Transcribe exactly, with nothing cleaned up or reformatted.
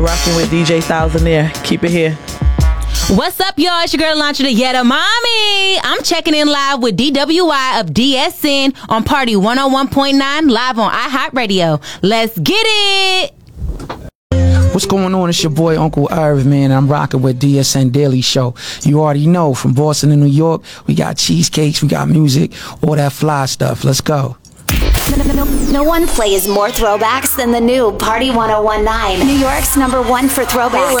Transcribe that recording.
Rocking with D J Styles in there. Keep it here. What's up, y'all? It's your girl, Lantra the Yetta Mommy. I'm checking in live with D W I of D S N on Party one oh one point nine live on iHeartRadio. Let's get it. What's going on? It's your boy Uncle Irv, man. I'm rocking with D S N Daily Show. You already know, from Boston to New York, we got cheesecakes, we got music, all that fly stuff. Let's go. No, no, no, no one plays more throwbacks than the new Party one oh one point nine, New York's number one for throwbacks.